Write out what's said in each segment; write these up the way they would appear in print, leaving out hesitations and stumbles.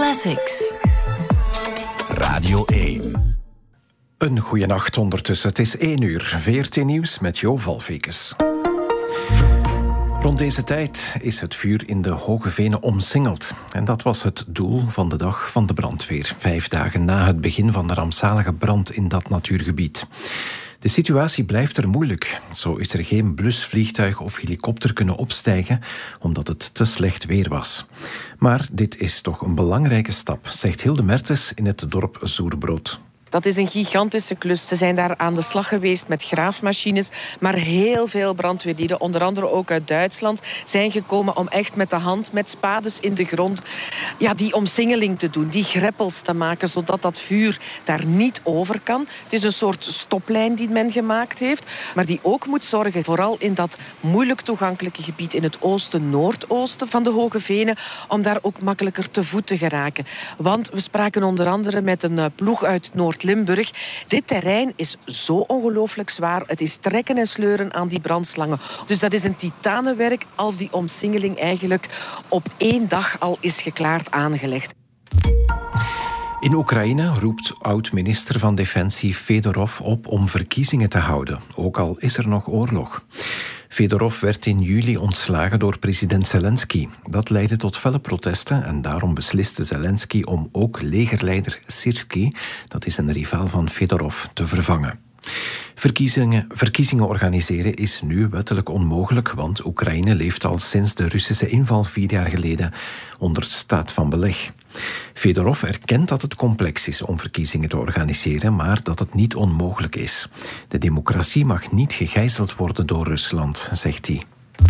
Classics. Radio 1. Een goeie nacht ondertussen. Het is 1 uur. VRT Nieuws met Jo Valfekes. Rond deze tijd is het vuur in de Hoge Venen omsingeld. En dat was het doel van de dag van de brandweer. 5 dagen na het begin van de rampzalige brand in dat natuurgebied. De situatie blijft er moeilijk. Zo is er geen blusvliegtuig of helikopter kunnen opstijgen, omdat het te slecht weer was. Maar dit is toch een belangrijke stap, zegt Hilde Mertens in het dorp Zoerbrood. Dat is een gigantische klus. Ze zijn daar aan de slag geweest met graafmachines, maar heel veel brandweerlieden, onder andere ook uit Duitsland, zijn gekomen om echt met de hand, met spades in de grond, die omsingeling te doen, die greppels te maken, zodat dat vuur daar niet over kan. Het is een soort stoplijn die men gemaakt heeft, maar die ook moet zorgen, vooral in dat moeilijk toegankelijke gebied in het oosten-noordoosten van de Hoge Venen, om daar ook makkelijker te voet te geraken. Want we spraken onder andere met een ploeg uit Noord-Limburg. Dit terrein is zo ongelooflijk zwaar. Het is trekken en sleuren aan die brandslangen. Dus dat is een titanenwerk als die omsingeling eigenlijk op 1 dag al is geklaard aangelegd. In Oekraïne roept oud-minister van Defensie Fedorov op om verkiezingen te houden, ook al is er nog oorlog. Fedorov werd in juli ontslagen door president Zelensky. Dat leidde tot felle protesten en daarom besliste Zelensky om ook legerleider Syrskyi, dat is een rivaal van Fedorov, te vervangen. Verkiezingen organiseren is nu wettelijk onmogelijk, want Oekraïne leeft al sinds de Russische inval 4 jaar geleden onder staat van beleg. Fedorov erkent dat het complex is om verkiezingen te organiseren, maar dat het niet onmogelijk is. De democratie mag niet gegijzeld worden door Rusland, zegt hij.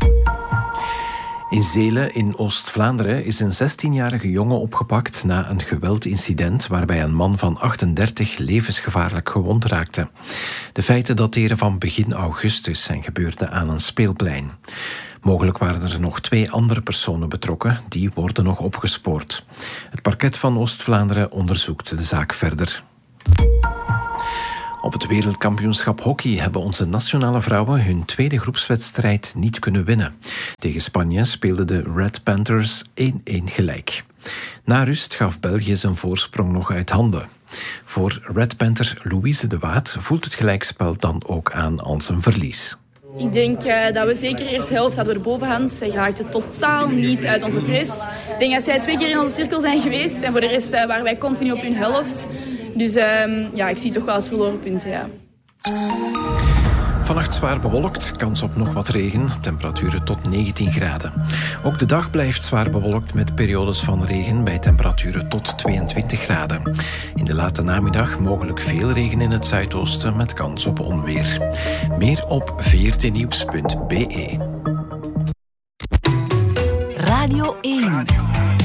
In Zelen in Oost-Vlaanderen is een 16-jarige jongen opgepakt na een geweldincident waarbij een man van 38 levensgevaarlijk gewond raakte. De feiten dateren van begin augustus en gebeurden aan een speelplein. Mogelijk waren er nog 2 andere personen betrokken, die worden nog opgespoord. Het parket van Oost-Vlaanderen onderzoekt de zaak verder. Op het wereldkampioenschap hockey hebben onze nationale vrouwen hun tweede groepswedstrijd niet kunnen winnen. Tegen Spanje speelden de Red Panthers 1-1 gelijk. Na rust gaf België zijn voorsprong nog uit handen. Voor Red Panther Louise de Waat voelt het gelijkspel dan ook aan als een verlies. Ik denk dat we zeker de eerste helft hadden we de bovenhand. Zij raakte totaal niet uit onze press. Ik denk dat zij 2 keer in onze cirkel zijn geweest. En voor de rest waren wij continu op hun helft. Dus ik zie toch wel als verloren punten, ja. Vannacht zwaar bewolkt, kans op nog wat regen, temperaturen tot 19 graden. Ook de dag blijft zwaar bewolkt met periodes van regen bij temperaturen tot 22 graden. In de late namiddag mogelijk veel regen in het zuidoosten met kans op onweer. Meer op vrtnieuws.be. Radio 1.